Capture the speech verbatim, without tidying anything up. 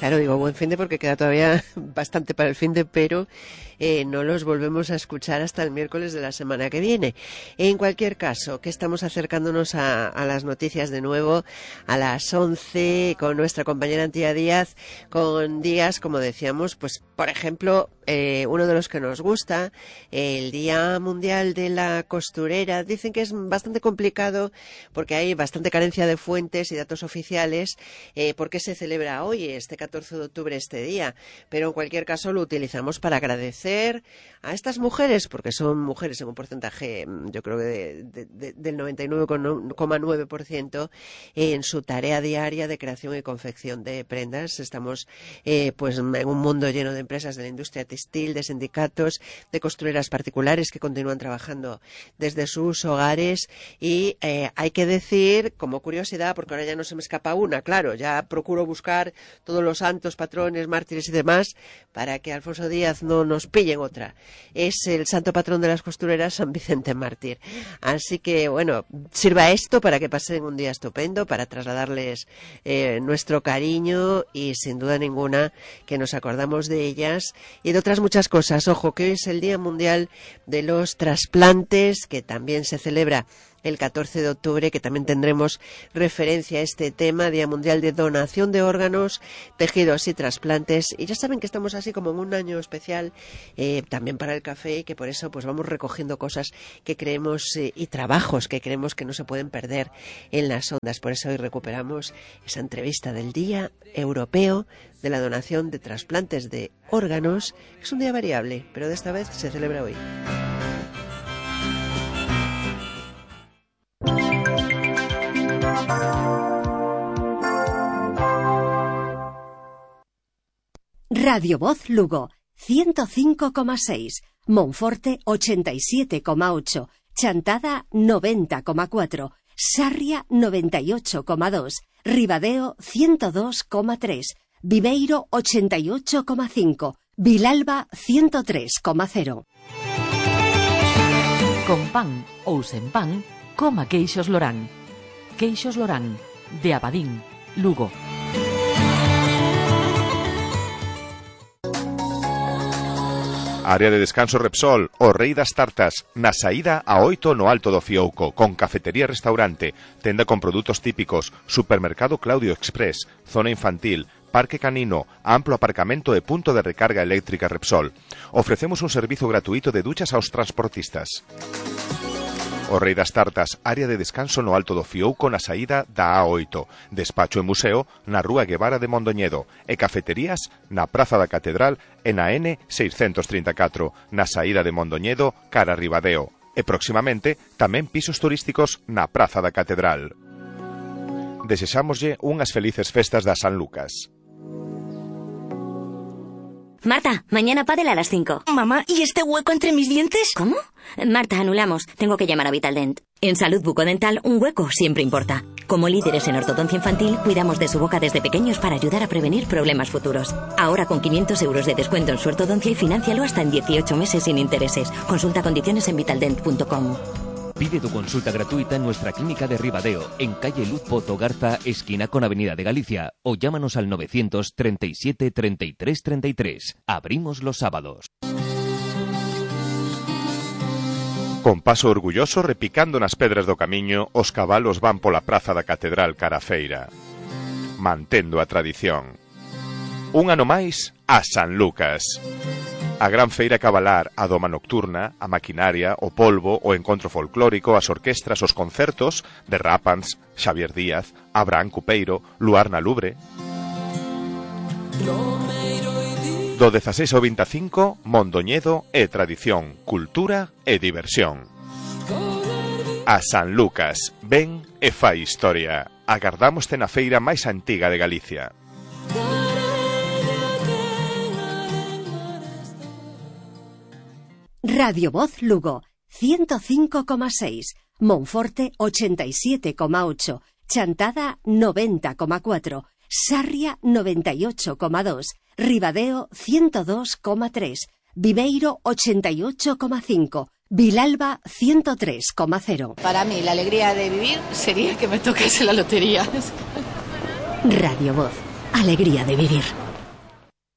Claro, digo buen finde porque queda todavía bastante para el finde, pero eh, no los volvemos a escuchar hasta el miércoles de la semana que viene. En cualquier caso, que estamos acercándonos a, a las noticias de nuevo a las once con nuestra compañera Antía Díaz, con días, como decíamos, pues por ejemplo, eh, uno de los que nos gusta, el Día Mundial de la Costurera. Dicen que es bastante complicado porque hay bastante carencia de fuentes y datos oficiales eh, por qué se celebra hoy, este catorce de octubre, este día, pero en cualquier caso lo utilizamos para agradecer a estas mujeres, porque son mujeres en un porcentaje, yo creo que de, de, de, del noventa y nueve coma nueve por ciento en su tarea diaria de creación y confección de prendas. Estamos eh, pues en un mundo lleno de empresas de la industria textil, de sindicatos, de costureras particulares que continúan trabajando desde sus hogares y eh, hay que decir, como curiosidad, porque ahora ya no se me escapa una, claro, ya procuro buscar todos los santos, patrones, mártires y demás para que Alfonso Díaz no nos pillen otra. Es el santo patrón de las costureras, San Vicente Mártir. Así que, bueno, sirva esto para que pasen un día estupendo, para trasladarles eh, nuestro cariño y sin duda ninguna que nos acordamos de ellas y de otras muchas cosas. Ojo, que hoy es el Día Mundial de los Trasplantes, que también se celebra el catorce de octubre, que también tendremos referencia a este tema, Día Mundial de Donación de Órganos, Tejidos y Trasplantes. Y ya saben que estamos así como en un año especial eh, también para el café, y que por eso pues vamos recogiendo cosas que creemos eh, y trabajos que creemos que no se pueden perder en las ondas. Por eso hoy recuperamos esa entrevista del Día Europeo de la Donación de Trasplantes de Órganos. Es un día variable, pero de esta vez se celebra hoy. Radio Voz Lugo, ciento cinco coma seis, Monforte ochenta y siete coma ocho, Chantada noventa coma cuatro, Sarria noventa y ocho coma dos, Ribadeo ciento dos coma tres, Viveiro ochenta y ocho coma cinco, Vilalba ciento tres coma cero. Con pan ou sen pan, coma Queixos Lorán. Queixos Lorán, de Abadín, Lugo. Área de descanso Repsol, o Rei das Tartas, na saída a oito no Alto do Fiouco, con cafetería e restaurante, tenda con produtos típicos, supermercado Claudio Express, zona infantil, parque canino, amplo aparcamento e punto de recarga eléctrica Repsol. Ofrecemos un servizo gratuito de duchas aos transportistas. O Rei das Tartas, área de descanso no Alto do Fiouco na saída da A oito, despacho e museo na Rúa Guevara de Mondoñedo e cafeterías na Praza da Catedral e na N seiscentos trinta e catro, na saída de Mondoñedo cara a Ribadeo e próximamente tamén pisos turísticos na Praza da Catedral. Desexámoslle unhas felices festas da San Lucas. Marta, mañana pádel a las cinco. Mamá, ¿y este hueco entre mis dientes? ¿Cómo? Marta, anulamos. Tengo que llamar a Vitaldent. En Salud Bucodental, un hueco siempre importa. Como líderes en ortodoncia infantil, cuidamos de su boca desde pequeños para ayudar a prevenir problemas futuros. Ahora con quinientos euros de descuento en su ortodoncia y financialo hasta en dieciocho meses sin intereses. Consulta condiciones en vitaldent punto com. Pide tu consulta gratuita en nuestra clínica de Ribadeo, en calle Luz Pozo Garza, esquina con Avenida de Galicia, o llámanos al novecientos treinta y siete treinta y tres treinta y tres. Abrimos los sábados. Con paso orgulloso, repicando nas pedras do camiño, os cabalos van pola praza da Catedral cara a feira, mantendo a tradición. Un ano máis a San Lucas. A gran feira cabalar, a doma nocturna, a maquinaria, o polvo, o encontro folclórico, as orquestras, os concertos de Rápans, Xavier Díaz, Abraham Cupeiro, Luar na Lubre. Do dezaseis ao vinte e cinco, Mondoñedo e tradición, cultura e diversión. A San Lucas, ven e fai historia. Agardámoste na feira máis antiga de Galicia. Radio Voz Lugo, ciento cinco coma seis, Monforte ochenta y siete coma ocho, Chantada noventa coma cuatro, Sarria noventa y ocho coma dos, Ribadeo ciento dos coma tres, Viveiro ochenta y ocho coma cinco, Vilalba ciento tres coma cero. Para mí la alegría de vivir sería que me tocase la lotería. Radio Voz, alegría de vivir.